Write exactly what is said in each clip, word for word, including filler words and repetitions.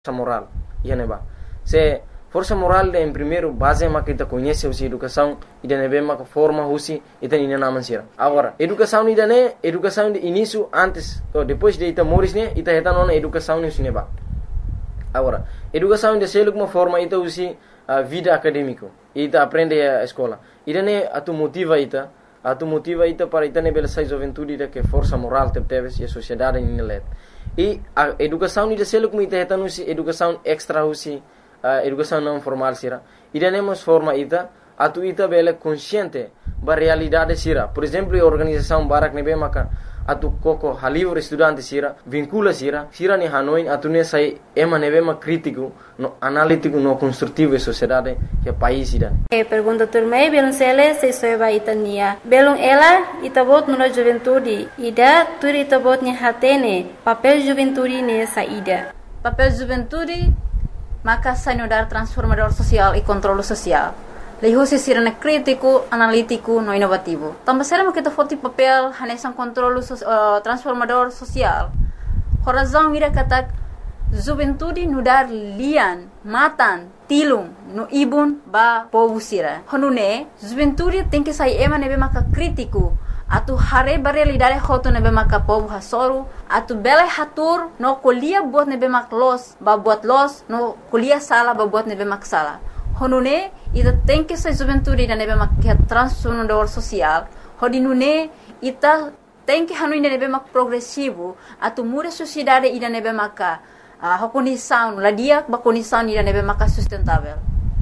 moral, ia neba. Se força moral em primeiro base é que ita conhece a educação e da nebe uma forma usi ita ina naman sira. Agora, educação ida ne, educação de início antes ou depois de ita moris ne, ita heta nona educação ni neba. Agora, educação de selo uma forma ita usi a vida acadêmico. Ita aprende a escola. Ida ne atu motiva ita, atu motiva ita para ita ne bela sai juventude ita que força moral te teves e a sociedade ni let. E a educação ida selo como ita heta nusi educação extra usi a educação não formal sira. Ida nemos forma ita atu ita bela consciente ba realidade sira. Por exemplo, a organização Barak nebe maka atu koko halivre estudante sira vincula sira sira ni Hanoi atu ne sai ema nebe ma crítico no analítico no construtivo e sociedade que país sira. E pergunta turmei belum sele se soeba itania belum ela itabot no juventude ida turi itabot ni hatene papel juventude ne saída papel juventude maka sanudar transformador social e controle social. Lehusi sirana crítico, analítico, no inovativo. Também será que kita foti papel hanesan controle so, uh, transformador social. Horazão ira kata juventude nudar lian, matan, tilung, no ibun ba povo sira. Honune juventude tem que sair ema nebe maka crítico. Atu hare barelidade hoto nebe maka povo hasoru, atu bele hatur no kuliah buat nebe mak los, ba buat los, no kuliah sala ba buat nebe mak sala. Honune ita tem que ser juventude da nebe mak transformador social. Hodinune ita tem que hanu nebe mak progressivo, atu muda sociedade ida nebe maka uh, condição, la dia ba condição ida nebe maka sustentável.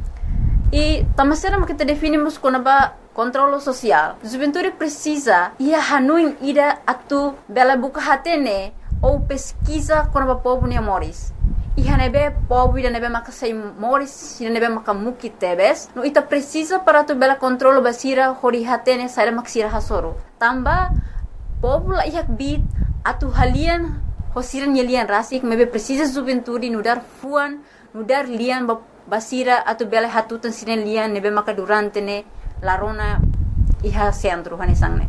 E tamasera mak kita definimos como ba controle social. Juventude precisa ia hanuin ida atu bela buka hatene ou pesquisa com o povo ne moris. E hanebe povo ida nebe maka sai moris ida nebe maka muki tebes. No ita precisa para tu bela controle basira hori hatene sai maksira hasoro. Tamba povo la iak bit atu halian hosiran yelian rasik mebe precisa juventude nudar fuan nudar lian basira atu bela hatutan sinen lian nebe maka durante ne larona iha centro hanesangne.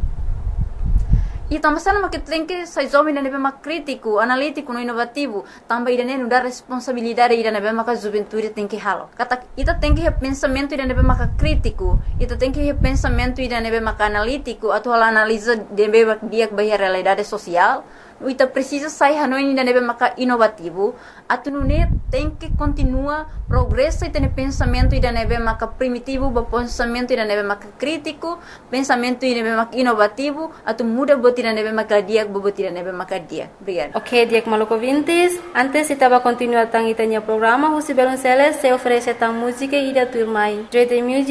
E também sana que tem que sai jovem nebe mak crítico, analítico, no inovativo, também ida ne dar responsabilidade ida nebe mak juventude tem que halo. Kata ita tem que pensamento ida nebe mak crítico, ita tem que pensamento ida nebe mak analítico, atau ela analisa nebe mak dia bahia realidade social. Ita precisa sair hanoi ida nebe mak inovativo, atu nune tem que continua progresso ita ne pensamento ida nebe mak primitivo, ba pensamento ida nebe mak crítico, pensamento ida nebe mak inovativo, atu muda bot ida nebe mak dia, bot ida nebe mak dia. Obrigada. Ok, Diak Maluco Vintes. Antes estava continuando tang itanya programa, José Belonceles se oferece tang música e da turmai. Dread Music